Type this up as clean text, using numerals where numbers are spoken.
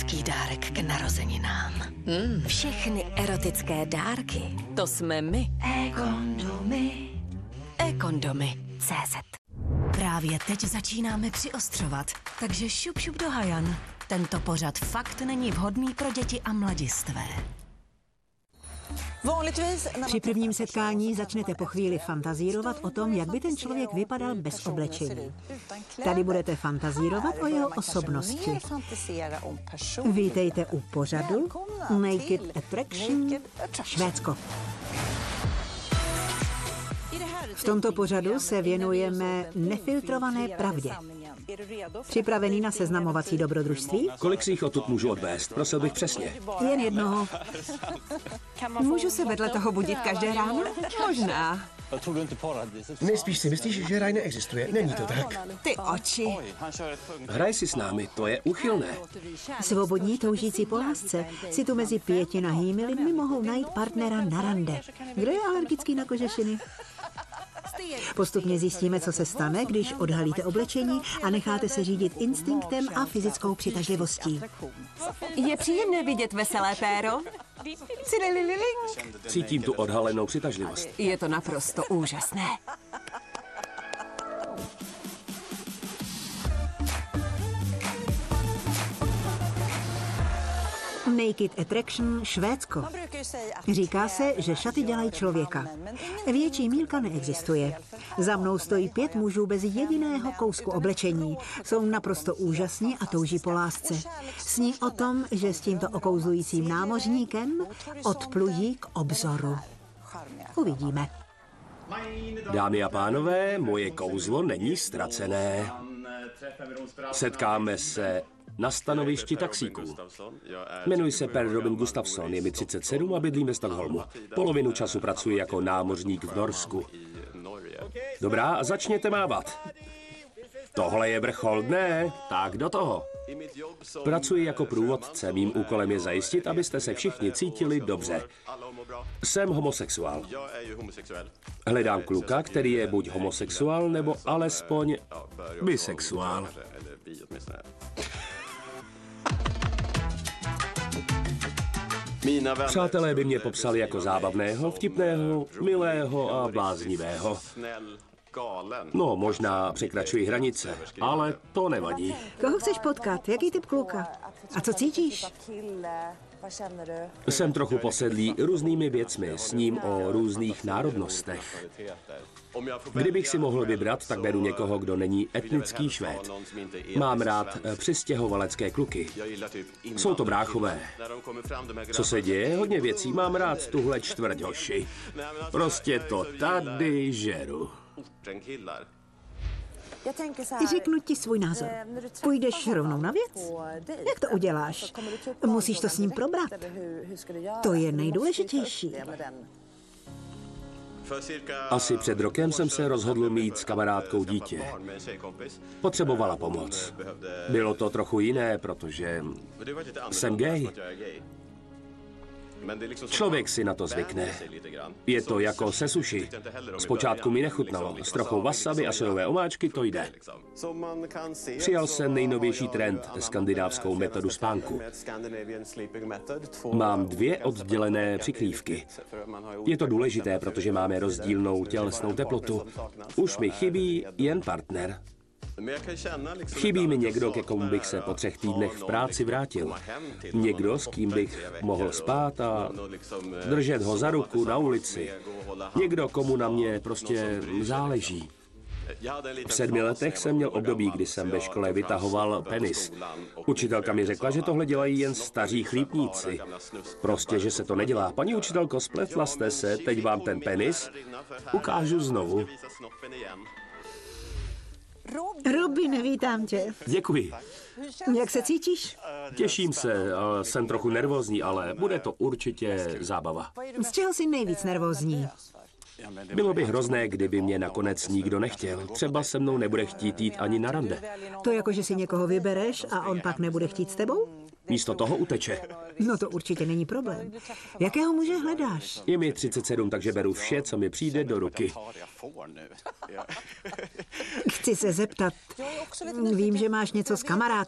erotický dárek k narozeninám. Všechny erotické dárky, to jsme my. E-kondomy. E-kondomy.cz. Právě teď začínáme přiostřovat, takže šup šup do Hajan. Tento pořad fakt není vhodný pro děti a mladistvé. Při prvním setkání začnete po chvíli fantazírovat o tom, jak by ten člověk vypadal bez oblečení. Tady budete fantazírovat o jeho osobnosti. Vítejte u pořadu Naked Attraction Švédsko. V tomto pořadu se věnujeme nefiltrované pravdě. Připravený na seznamovací dobrodružství? Kolik si jich odtud můžu odvést? Prosil bych přesně. Jen jednoho. Můžu se vedle toho budit každé ráno? Možná. Nejspíš si myslíš, že raj neexistuje. Není to tak. Ty oči. Hraj si s námi, to je úchylné. Svobodní toužící po lásce si tu mezi 5 nahými lidmi mohou najít partnera na rande. Kdo je alergický na kožešiny? Postupně zjistíme, co se stane, když odhalíte oblečení a necháte se řídit instinktem a fyzickou přitažlivostí. Je příjemné vidět veselé péro? Cítím tu odhalenou přitažlivost. Je to naprosto úžasné. Naked Attraction Švédsko. Říká se, že šaty dělají člověka. Větší mýlka neexistuje. Za mnou stojí 5 mužů bez jediného kousku oblečení. Jsou naprosto úžasní a touží po lásce. Sní o tom, že s tímto okouzlujícím námořníkem odplují k obzoru. Uvidíme. Dámy a pánové, moje kouzlo není ztracené. Setkáme se na stanovišti taxíků. Jmenuji se Per Robin Gustafsson, je mi 37 a bydlím ve Stockholmu. Polovinu času pracuji jako námořník v Norsku. Dobrá, a začněte mávat. Tohle je vrchol dne, tak do toho. Pracuji jako průvodce, mým úkolem je zajistit, abyste se všichni cítili dobře. Jsem homosexuál. Hledám kluka, který je buď homosexuál, nebo alespoň bisexuál. Přátelé by mě popsali jako zábavného, vtipného, milého a bláznivého. No, možná překračuji hranice, ale to nevadí. Koho chceš potkat? Jaký typ kluka? A co cítíš? Jsem trochu posedlý různými věcmi, sním o různých národnostech. Kdybych si mohl vybrat, tak beru někoho, kdo není etnický Švéd. Mám rád přistěhovalecké kluky. Jsou to bráchové. Co se děje? Hodně věcí. Mám rád tuhle čtvrť hoši. Prostě to tady žeru. Řeknu ti svůj názor. Půjdeš rovnou na věc? Jak to uděláš? Musíš to s ním probrat. To je nejdůležitější. Asi před rokem jsem se rozhodl mít s kamarádkou dítě. Potřebovala pomoc. Bylo to trochu jiné, protože jsem gay. Člověk si na to zvykne. Je to jako se sushi. Zpočátku mi nechutnalo. S trochou wasabi a sojové omáčky to jde. Přijal jsem nejnovější trend, skandinávskou metodu spánku. Mám 2 oddělené přikrývky. Je to důležité, protože máme rozdílnou tělesnou teplotu. Už mi chybí jen partner. Chybí mi někdo, ke komu bych se po 3 týdnech v práci vrátil. Někdo, s kým bych mohl spát a držet ho za ruku na ulici. Někdo, komu na mě prostě záleží. V 7 letech jsem měl období, kdy jsem ve škole vytahoval penis. Učitelka mi řekla, že tohle dělají jen staří chlípníci. Prostě, že se to nedělá. Paní učitelko, spletla jste se, teď vám ten penis ukážu znovu. Robine, vítám tě. Děkuji. Jak se cítíš? Těším se, jsem trochu nervózní, ale bude to určitě zábava. Z čeho jsi nejvíc nervózní? Bylo by hrozné, kdyby mě nakonec nikdo nechtěl. Třeba se mnou nebude chtít jít ani na rande. To jako, že si někoho vybereš a on pak nebude chtít s tebou? Místo toho uteče. No to určitě není problém. Jakého muže hledáš? Je mi 37, takže beru vše, co mi přijde do ruky. Chci se zeptat. Vím, že máš něco s kamarádkou.